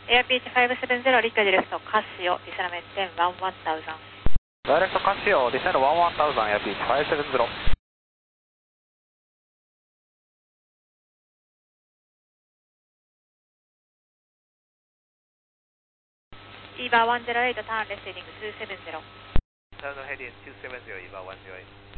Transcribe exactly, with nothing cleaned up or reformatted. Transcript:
Airbeach five seven zero, Rica Directo Casio, descendment ten one one thousand. Direct Casio, descend one one thousand, Airbeach five seven zero. EVA one zero eight, turn left heading two seven zero. Turn heading two seven zero, EVA one zero eight.